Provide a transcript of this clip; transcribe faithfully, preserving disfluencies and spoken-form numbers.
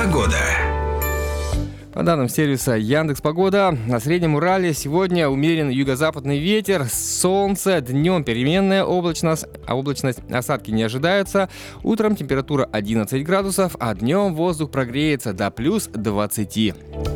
Погода. По данным сервиса Яндекс.Погода, на Среднем Урале сегодня умеренный юго-западный ветер, солнце, днем переменная облачность, а облачность осадки не ожидаются. Утром температура одиннадцать градусов, а днем воздух прогреется до плюс двадцати.